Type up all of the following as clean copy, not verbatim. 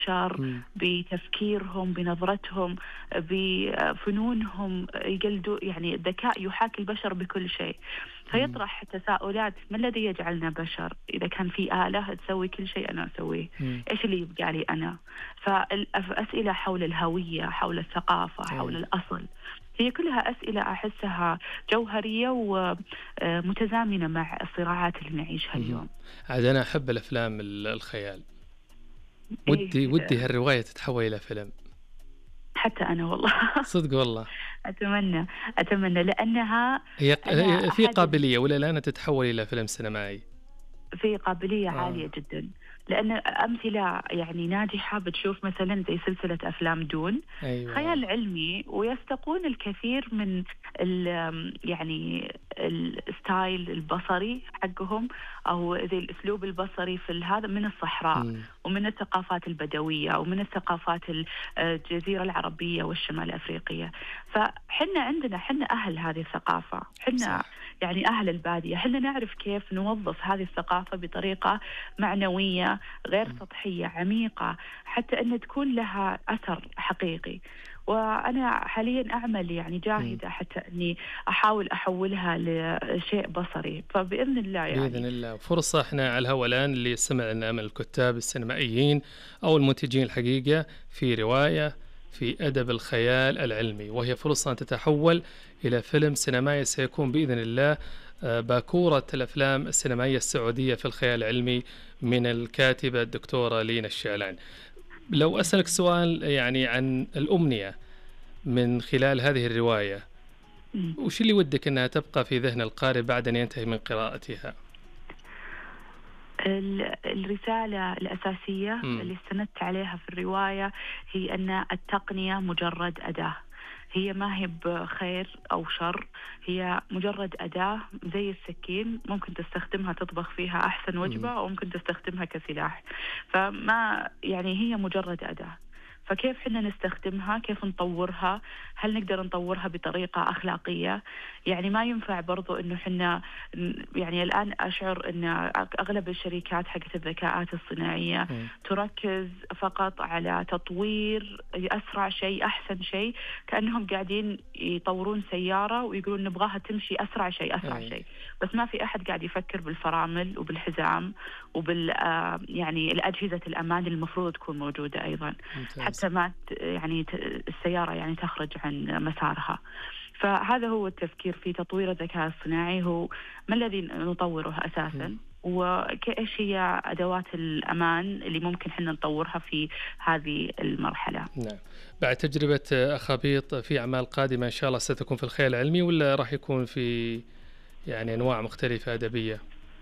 البشر، إمم. بتفكيرهم، بنظرتهم، بفنونهم، يقلدوا يعني الذكاء يحاكي البشر بكل شيء. إمم. فيطرح تساؤلات: ما الذي يجعلنا بشر؟ إذا كان في آلة تسوي كل شيء أنا أسويه، إمم. إيش اللي يبقى لي أنا؟ فأسئلة حول الهوية، حول الثقافة، حول أي. الأصل، هي كلها أسئلة أحسها جوهرية ومتزامنة مع الصراعات اللي نعيشها اهم. اليوم. عاد أنا أحب الأفلام الخيال، إيه، ودي هالرواية تتحول إلى فيلم، حتى أنا والله. صدق والله. أتمنى، أتمنى، لأنها أنا هي في أحد قابلية والّا الآن تتحول إلى فيلم سينمائي؟ في قابلية آه. عالية جدًا، لأن أمثلة يعني ناجحة بتشوف مثلًا زي سلسلة أفلام دون، أيوه. خيال علمي ويستقون الكثير من يعني الستايل البصري حقهم، أو زي الأسلوب البصري في هذا من الصحراء إمم. ومن الثقافات البدوية ومن الثقافات الجزيرة العربية والشمال الأفريقية. حنا أهل هذه الثقافة، حنا صح. يعني أهل البادية، حنا نعرف كيف نوظف هذه الثقافة بطريقة معنوية غير إمم. سطحية، عميقة، حتى أن تكون لها أثر حقيقي. وأنا حاليا أعمل يعني إمم. جاهدة حتى أني أحاول أحولها لشيء بصري، فبإذن الله بإذن يعني. الله، فرصة إحنا على الهوا الآن اللي يستمع لنا من الكتاب السينمائيين أو المنتجين الحقيقة في رواية في أدب الخيال العلمي، وهي فرصة أن تتحول إلى فيلم سينمائي سيكون بإذن الله باكورة الأفلام السينمائية السعودية في الخيال العلمي من الكاتبة الدكتورة لينا الشعلان. لو أسألك سؤال يعني عن الأمنية من خلال هذه الرواية، مم. وش اللي ودك أنها تبقى في ذهن القارئ بعد أن ينتهي من قراءتها؟ الرسالة الأساسية إمم. اللي استندت عليها في الرواية هي أن التقنية مجرد أداة، هي ما هي بخير أو شر، هي مجرد أداة زي السكين، ممكن تستخدمها تطبخ فيها أحسن وجبة إمم. أو ممكن تستخدمها كسلاح. فما يعني هي مجرد أداة، فكيف حنا نستخدمها، كيف نطورها، هل نقدر نطورها بطريقة أخلاقية؟ يعني ما ينفع برضو إنه حنا يعني الآن أشعر إن أغلب الشركات حقت الذكاءات الصناعية إمم. تركز فقط على تطوير أسرع شيء، أحسن شيء، كأنهم قاعدين يطورون سيارة ويقولون نبغاها تمشي أسرع شيء أسرع أي. شيء، بس ما في أحد قاعد يفكر بالفرامل وبالحزام وبال يعني الأجهزة الأمان اللي المفروض تكون موجودة أيضا، ممتاز. حتى ما يعني السيارة يعني تخرج عن مسارها. فهذا هو التفكير في تطوير الذكاء الصناعي، هو ما الذي نطوره إمم. أساسا، وإيش هي أدوات الأمان اللي ممكن حنا نطورها في هذه المرحلة. نعم. بعد تجربة أخابيط في أعمال قادمة إن شاء الله ستكون في الخيال العلمي والّا راح يكون في يعني أنواع مختلفة أدبية؟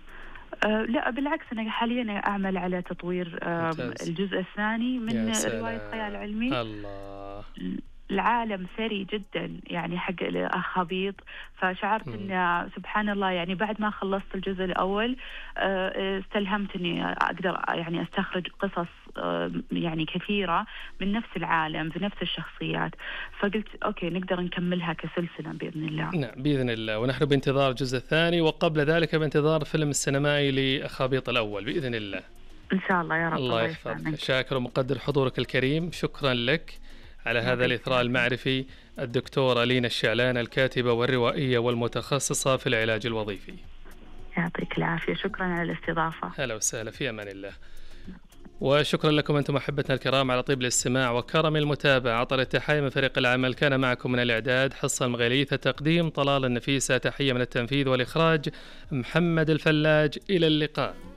لا بالعكس، أنا حاليا أعمل على تطوير ممتاز. الجزء الثاني يا من رواية خيال سلام! علمي. الله! العالم ثري جدا يعني حق الأخابيط، فشعرت إمم. أن سبحان الله يعني بعد ما خلصت الجزء الأول استلهمت أني أقدر يعني أستخرج قصص يعني كثيرة من نفس العالم بنفس الشخصيات، فقلت أوكي نقدر نكملها كسلسلة بإذن الله. نعم بإذن الله، ونحن بانتظار الجزء الثاني وقبل ذلك بانتظار فيلم السينمائي لأخابيط الأول بإذن الله. إن شاء الله يا رب، الله الله يحفظك، يسلمك. شاكر ومقدر حضورك الكريم، شكرا لك على هذا يعطيك الإثراء العافية. المعرفي. الدكتورة لينا الشعلان الكاتبة والروائية والمتخصصة في العلاج الوظيفي. يعطيك العافية، شكرا على الاستضافة. هلا وسهلا، في أمان الله. وشكرا لكم أنتم أحبتنا الكرام على طيب الاستماع وكرم المتابعة. عطل التحية من فريق العمل، كان معكم من الإعداد حصة المغيليث، التقديم طلال النفيسة، تحية من التنفيذ والإخراج محمد الفلاج. إلى اللقاء.